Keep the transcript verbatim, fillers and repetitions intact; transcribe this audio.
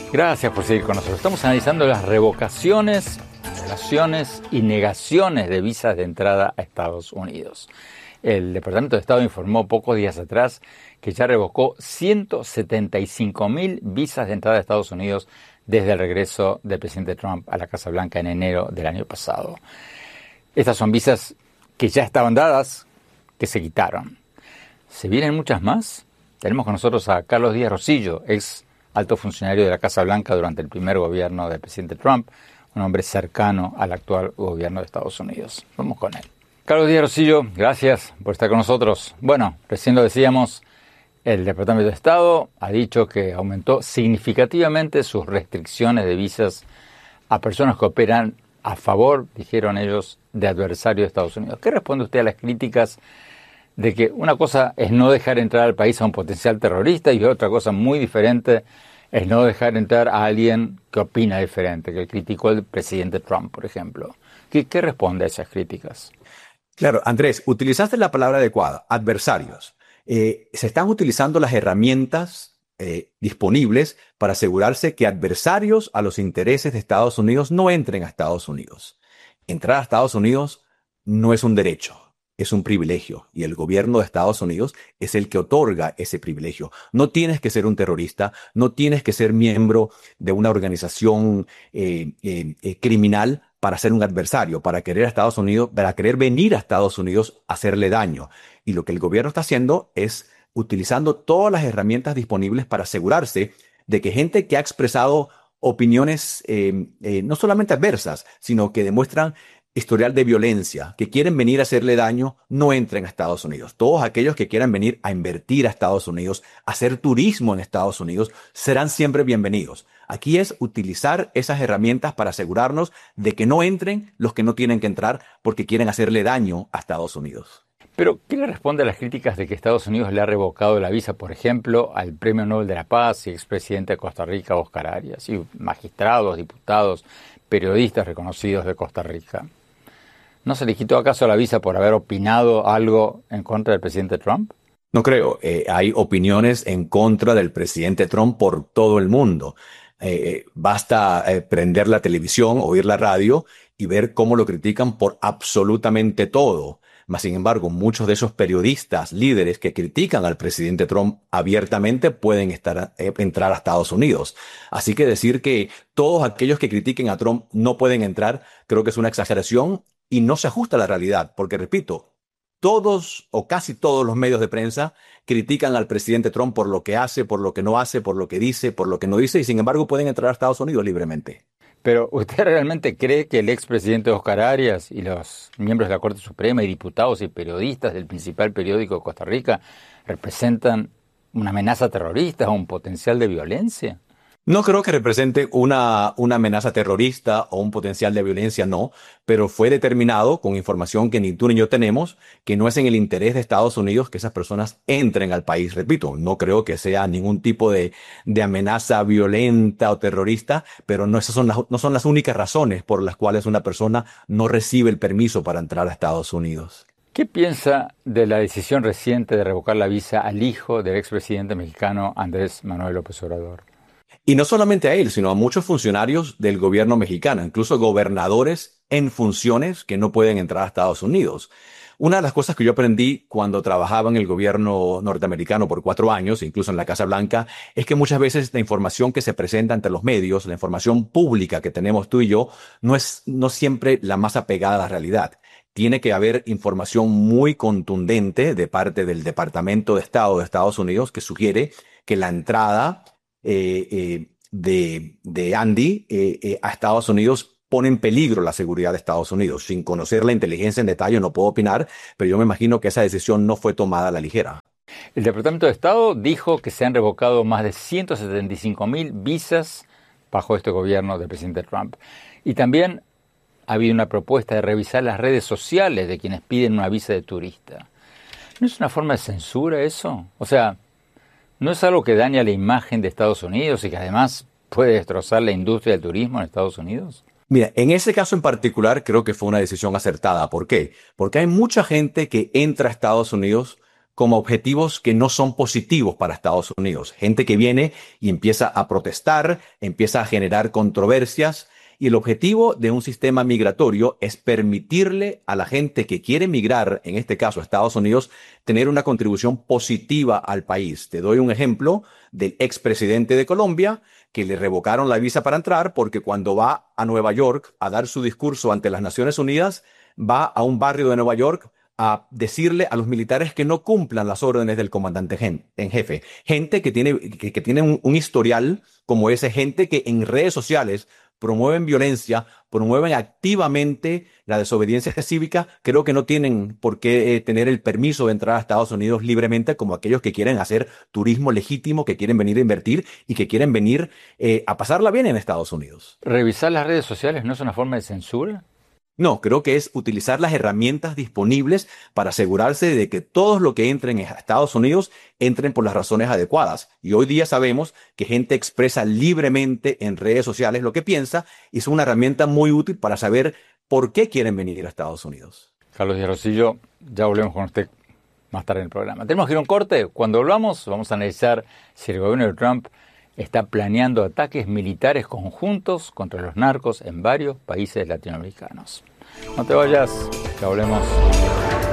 Gracias por seguir con nosotros. Estamos analizando las revocaciones, violaciones y negaciones de visas de entrada a Estados Unidos. El Departamento de Estado informó pocos días atrás que ya revocó ciento setenta y cinco mil visas de entrada a Estados Unidos desde el regreso del presidente Trump a la Casa Blanca en enero del año pasado. Estas son visas que ya estaban dadas, que se quitaron. ¿Se vienen muchas más? Tenemos con nosotros a Carlos Díaz Rosillo, ex alto funcionario de la Casa Blanca durante el primer gobierno del presidente Trump, un hombre cercano al actual gobierno de Estados Unidos. Vamos con él. Carlos Díaz Rosillo, gracias por estar con nosotros. Bueno, recién lo decíamos, el Departamento de Estado ha dicho que aumentó significativamente sus restricciones de visas a personas que operan a favor, dijeron ellos, de adversarios de Estados Unidos. ¿Qué responde usted a las críticas de que una cosa es no dejar entrar al país a un potencial terrorista y otra cosa muy diferente es no dejar entrar a alguien que opina diferente, que criticó el presidente Trump, por ejemplo? ¿Qué, qué responde a esas críticas? Claro, Andrés, utilizaste la palabra adecuada, adversarios. Eh, se están utilizando las herramientas eh, disponibles para asegurarse que adversarios a los intereses de Estados Unidos no entren a Estados Unidos. Entrar a Estados Unidos no es un derecho. Es un privilegio y el gobierno de Estados Unidos es el que otorga ese privilegio. No tienes que ser un terrorista, no tienes que ser miembro de una organización eh, eh, eh, criminal para ser un adversario, para querer a Estados Unidos, para querer venir a Estados Unidos a hacerle daño. Y lo que el gobierno está haciendo es utilizando todas las herramientas disponibles para asegurarse de que gente que ha expresado opiniones eh, eh, no solamente adversas, sino que demuestran historial de violencia, que quieren venir a hacerle daño, no entren a Estados Unidos. Todos aquellos que quieran venir a invertir a Estados Unidos, a hacer turismo en Estados Unidos, serán siempre bienvenidos. Aquí es utilizar esas herramientas para asegurarnos de que no entren los que no tienen que entrar porque quieren hacerle daño a Estados Unidos. Pero, ¿qué le responde a las críticas de que Estados Unidos le ha revocado la visa, por ejemplo, al Premio Nobel de la Paz y expresidente de Costa Rica, Oscar Arias, y magistrados, diputados, periodistas reconocidos de Costa Rica? ¿No se le quitó acaso la visa por haber opinado algo en contra del presidente Trump? No creo. Eh, hay opiniones en contra del presidente Trump por todo el mundo. Eh, basta eh, prender la televisión, oír la radio y ver cómo lo critican por absolutamente todo. Mas, sin embargo, muchos de esos periodistas, líderes que critican al presidente Trump abiertamente pueden estar, eh, entrar a Estados Unidos. Así que decir que todos aquellos que critiquen a Trump no pueden entrar, creo que es una exageración y no se ajusta a la realidad. Porque, repito, todos o casi todos los medios de prensa critican al presidente Trump por lo que hace, por lo que no hace, por lo que dice, por lo que no dice, y sin embargo pueden entrar a Estados Unidos libremente. Pero, ¿usted realmente cree que el expresidente Oscar Arias y los miembros de la Corte Suprema y diputados y periodistas del principal periódico de Costa Rica representan una amenaza terrorista o un potencial de violencia? No creo que represente una, una amenaza terrorista o un potencial de violencia, no, pero fue determinado con información que ni tú ni yo tenemos, que no es en el interés de Estados Unidos que esas personas entren al país. Repito, no creo que sea ningún tipo de, de amenaza violenta o terrorista, pero no, esas son las, no son las únicas razones por las cuales una persona no recibe el permiso para entrar a Estados Unidos. ¿Qué piensa de la decisión reciente de revocar la visa al hijo del expresidente mexicano Andrés Manuel López Obrador? Y no solamente a él, sino a muchos funcionarios del gobierno mexicano, incluso gobernadores en funciones que no pueden entrar a Estados Unidos. Una de las cosas que yo aprendí cuando trabajaba en el gobierno norteamericano por cuatro años, incluso en la Casa Blanca, es que muchas veces la información que se presenta ante los medios, la información pública que tenemos tú y yo, no es no siempre la más apegada a la realidad. Tiene que haber información muy contundente de parte del Departamento de Estado de Estados Unidos que sugiere que la entrada Eh, eh, de, de Andy eh, eh, a Estados Unidos pone en peligro la seguridad de Estados Unidos. Sin conocer la inteligencia en detalle no puedo opinar, pero yo me imagino que esa decisión no fue tomada a la ligera. El Departamento de Estado dijo que se han revocado más de ciento setenta y cinco mil visas bajo este gobierno del presidente Trump. Y también ha habido una propuesta de revisar las redes sociales de quienes piden una visa de turista. ¿No es una forma de censura eso? O sea, ¿no es algo que daña la imagen de Estados Unidos y que además puede destrozar la industria del turismo en Estados Unidos? Mira, en ese caso en particular creo que fue una decisión acertada. ¿Por qué? Porque hay mucha gente que entra a Estados Unidos como objetivos que no son positivos para Estados Unidos. Gente que viene y empieza a protestar, empieza a generar controversias. Y el objetivo de un sistema migratorio es permitirle a la gente que quiere migrar, en este caso a Estados Unidos, tener una contribución positiva al país. Te doy un ejemplo del expresidente de Colombia, que le revocaron la visa para entrar porque cuando va a Nueva York a dar su discurso ante las Naciones Unidas, va a un barrio de Nueva York a decirle a los militares que no cumplan las órdenes del comandante en jefe. Gente que tiene, que, que tiene un, un historial como ese, gente que en redes sociales promueven violencia, promueven activamente la desobediencia cívica, creo que no tienen por qué eh, tener el permiso de entrar a Estados Unidos libremente como aquellos que quieren hacer turismo legítimo, que quieren venir a invertir y que quieren venir eh, a pasarla bien en Estados Unidos. ¿Revisar las redes sociales no es una forma de censura? No, creo que es utilizar las herramientas disponibles para asegurarse de que todos los que entren a Estados Unidos entren por las razones adecuadas. Y hoy día sabemos que gente expresa libremente en redes sociales lo que piensa y es una herramienta muy útil para saber por qué quieren venir a Estados Unidos. Carlos Díaz Rosillo, ya volvemos con usted más tarde en el programa. Tenemos que ir a un corte. Cuando volvamos vamos a analizar si el gobierno de Trump está planeando ataques militares conjuntos contra los narcos en varios países latinoamericanos. No te vayas, ya volvemos.